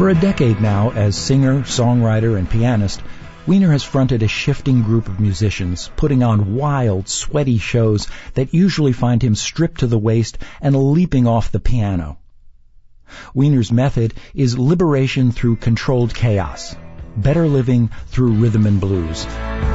For a decade now, as singer, songwriter, and pianist, Weiner has fronted a shifting group of musicians, putting on wild, sweaty shows that usually find him stripped to the waist and leaping off the piano. Weiner's method is liberation through controlled chaos, better living through rhythm and blues.